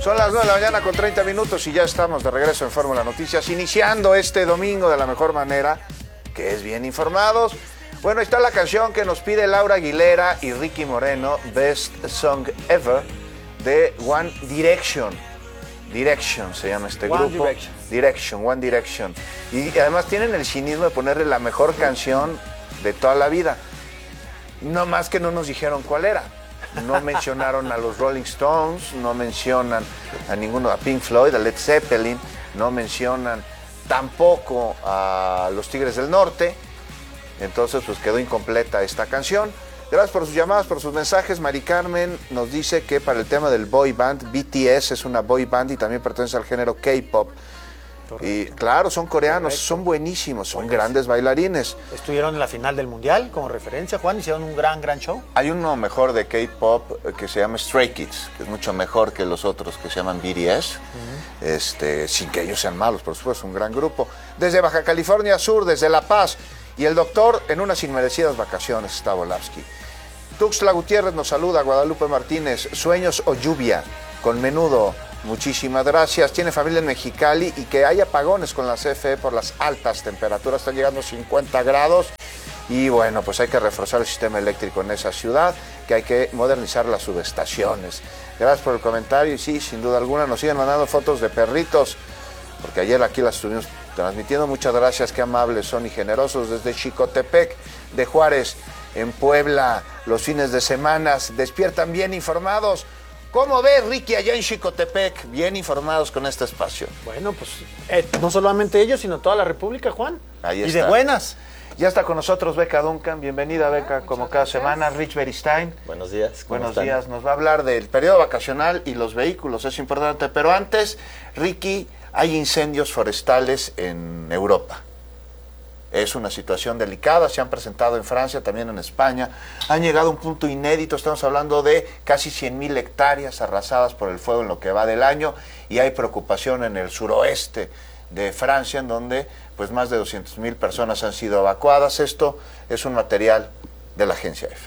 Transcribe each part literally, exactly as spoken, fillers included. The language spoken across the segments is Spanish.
Son las nueve de la mañana con treinta minutos y ya estamos de regreso en Fórmula Noticias, iniciando este domingo de la mejor manera, que es bien informados. Bueno, ahí está la canción que nos pide Laura Aguilera y Ricky Moreno, Best Song Ever, de One Direction. Direction se llama este One grupo. Direction. Direction, One Direction. Y además tienen el cinismo de ponerle la mejor canción de toda la vida. No más que no nos dijeron cuál era. No mencionaron a los Rolling Stones, no mencionan a ninguno, a Pink Floyd, a Led Zeppelin, no mencionan tampoco a los Tigres del Norte. Entonces pues quedó incompleta esta canción. Gracias por sus llamadas, por sus mensajes. Mari Carmen nos dice que para el tema del boy band, B T S es una boy band y también pertenece al género K-pop. Y claro, son coreanos, correcto, son buenísimos, son Buenísimo. grandes bailarines. Estuvieron en la final del Mundial, como referencia, Juan, hicieron un gran, gran show. Hay uno mejor de K-pop que se llama Stray Kids, que es mucho mejor que los otros que se llaman B T S, uh-huh. este, sin que ellos sean malos, por supuesto, un gran grupo. Desde Baja California Sur, desde La Paz, y el doctor en unas inmerecidas vacaciones, está Volavsky. Tuxtla Gutiérrez nos saluda, Guadalupe Martínez, Sueños o Lluvia, con Menudo. Muchísimas gracias. Tiene familia en Mexicali y que hay apagones con la C F E por las altas temperaturas. Están llegando a cincuenta grados y bueno, pues hay que reforzar el sistema eléctrico en esa ciudad, que hay que modernizar las subestaciones. Gracias por el comentario y sí, sin duda alguna nos siguen mandando fotos de perritos, porque ayer aquí las estuvimos transmitiendo. Muchas gracias, qué amables son y generosos. Desde Xicotepec de Juárez, en Puebla, los fines de semana despiertan bien informados. ¿Cómo ve Ricky allá en Xicotepec? Bien informados con este espacio. Bueno, pues eh, no solamente ellos, sino toda la República, Juan. Ahí y está. de buenas. Ya está con nosotros Beca Duncan. Bienvenida, Beca, ah, como cada gracias. semana. Rich Beristain. Buenos días. Buenos están? días. Nos va a hablar del periodo vacacional y los vehículos. Es importante. Pero antes, Ricky, hay incendios forestales en Europa. Es una situación delicada, se han presentado en Francia, también en España. Han llegado a un punto inédito, estamos hablando de casi cien mil hectáreas arrasadas por el fuego en lo que va del año, y hay preocupación en el suroeste de Francia, en donde pues más de doscientas mil personas han sido evacuadas. Esto es un material de la agencia EFE.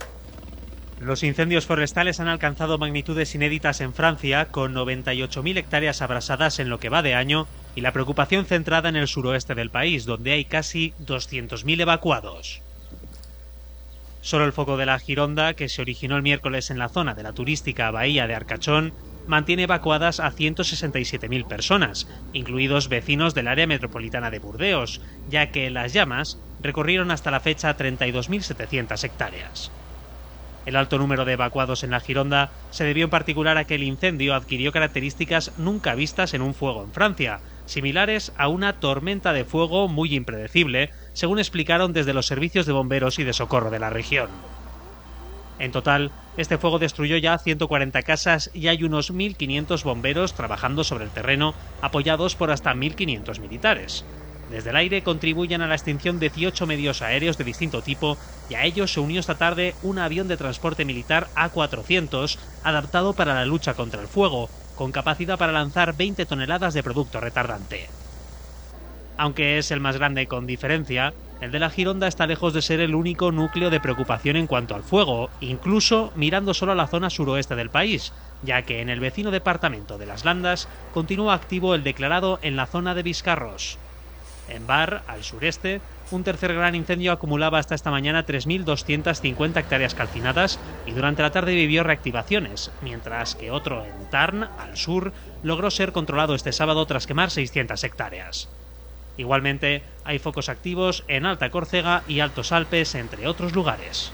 Los incendios forestales han alcanzado magnitudes inéditas en Francia, con noventa y ocho mil hectáreas abrasadas en lo que va de año, y la preocupación centrada en el suroeste del país, donde hay casi doscientos mil evacuados. Solo el foco de la Gironda, que se originó el miércoles en la zona de la turística bahía de Arcachón, mantiene evacuadas a ciento sesenta y siete mil personas, incluidos vecinos del área metropolitana de Burdeos, ya que las llamas recorrieron hasta la fecha treinta y dos mil setecientas hectáreas. El alto número de evacuados en la Gironda se debió en particular a que el incendio adquirió características nunca vistas en un fuego en Francia, similares a una tormenta de fuego muy impredecible, según explicaron desde los servicios de bomberos y de socorro de la región. En total, este fuego destruyó ya ciento cuarenta casas y hay unos mil quinientos bomberos trabajando sobre el terreno, apoyados por hasta mil quinientos militares. Desde el aire contribuyen a la extinción dieciocho medios aéreos de distinto tipo, y a ellos se unió esta tarde un avión de transporte militar A cuatrocientos adaptado para la lucha contra el fuego, con capacidad para lanzar veinte toneladas de producto retardante. Aunque es el más grande con diferencia, el de la Gironda está lejos de ser el único núcleo de preocupación en cuanto al fuego, incluso mirando solo a la zona suroeste del país, ya que en el vecino departamento de Las Landas continúa activo el declarado en la zona de Biscarros. En Bar, al sureste, un tercer gran incendio acumulaba hasta esta mañana tres mil doscientas cincuenta hectáreas calcinadas y durante la tarde vivió reactivaciones, mientras que otro en Tarn, al sur, logró ser controlado este sábado tras quemar seiscientas hectáreas. Igualmente, hay focos activos en Alta Córcega y Altos Alpes, entre otros lugares.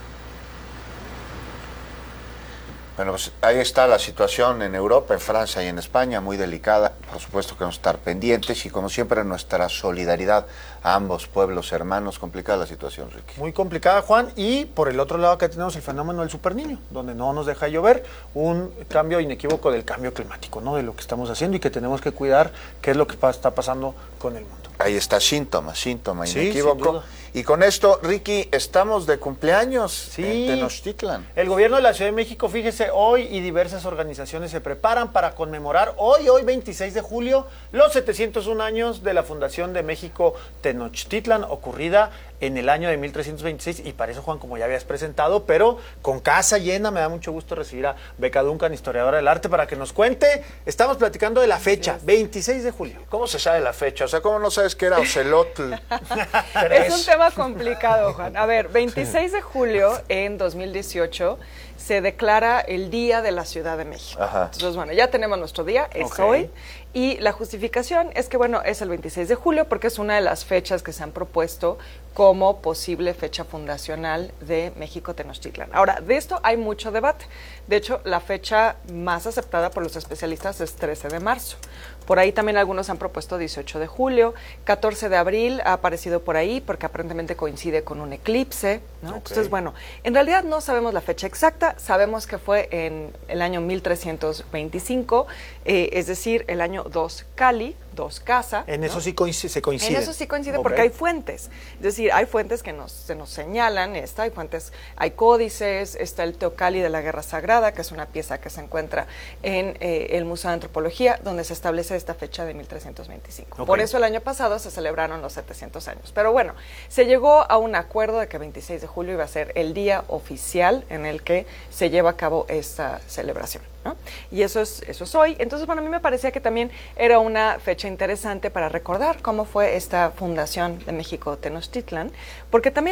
Bueno, pues ahí está la situación en Europa, en Francia y en España, muy delicada. Por supuesto que vamos a estar pendientes y, como siempre, nuestra solidaridad a ambos pueblos hermanos. Complicada la situación, Ricky. Muy complicada, Juan. Y por el otro lado acá tenemos el fenómeno del superniño, donde no nos deja llover. Un cambio inequívoco del cambio climático, ¿no? De lo que estamos haciendo y que tenemos que cuidar qué es lo que está pasando con el mundo. Ahí está, síntoma, síntoma Sí, inequívoco. Y con esto, Ricky, estamos de cumpleaños sí. en Tenochtitlan. El gobierno de la Ciudad de México, fíjese, hoy y diversas organizaciones se preparan para conmemorar hoy, hoy veintiséis de julio, los setecientos un años de la fundación de México Tenochtitlan, ocurrida en el año de mil trescientos veintiséis, y para eso, Juan, como ya habías presentado, pero con casa llena, me da mucho gusto recibir a Beca Duncan, historiadora del arte, para que nos cuente. Estamos platicando de la fecha, veintiséis de julio. ¿Cómo se sabe la fecha? O sea, ¿cómo no sabes que era Ocelotl? Es un tema complicado, Juan. A ver, veintiséis de julio en dos mil dieciocho se declara el Día de la Ciudad de México. Ajá. Entonces, bueno, ya tenemos nuestro día, es Ok. hoy. Y la justificación es que, bueno, es el veintiséis de julio porque es una de las fechas que se han propuesto como posible fecha fundacional de México Tenochtitlan. Ahora, de esto hay mucho debate. De hecho, la fecha más aceptada por los especialistas es trece de marzo. Por ahí también algunos han propuesto dieciocho de julio, catorce de abril ha aparecido por ahí porque aparentemente coincide con un eclipse, ¿no? Ok. Entonces, bueno, en realidad no sabemos la fecha exacta, sabemos que fue en el año mil trescientos veinticinco, eh, es decir, el año dos Cali, dos Casa. En ¿no? eso sí coincide, se coincide. En eso sí coincide Ok. porque hay fuentes. Es decir, hay fuentes que nos, se nos señalan, esta, hay fuentes, hay códices, está el Teocalli de la Guerra Sagrada, que es una pieza que se encuentra en eh, el Museo de Antropología, donde se establece esta fecha de mil trescientos veinticinco. Ok. Por eso el año pasado se celebraron los setecientos años. Pero bueno, se llegó a un acuerdo de que veintiséis de julio iba a ser el día oficial en el que se lleva a cabo esta celebración, ¿no? Y eso es, eso es hoy. Entonces, bueno, a mí me parecía que también era una fecha interesante para recordar cómo fue esta fundación de México Tenochtitlan, porque también